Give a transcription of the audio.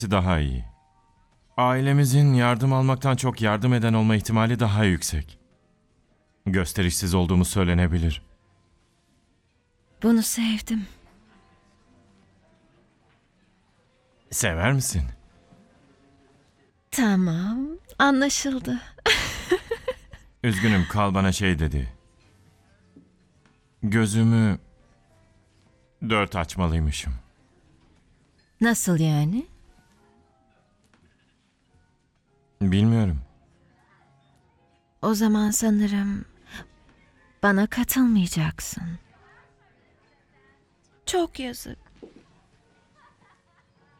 daha iyi. Ailemizin yardım almaktan çok yardım eden olma ihtimali daha yüksek. Gösterişsiz olduğumuz söylenebilir. Bunu sevdim. Sever misin? Tamam, anlaşıldı. Üzgünüm, Kal bana şey dedi. Gözümü 4 açmalıymışım. Nasıl yani? Bilmiyorum. O zaman sanırım bana katılmayacaksın. Çok yazık.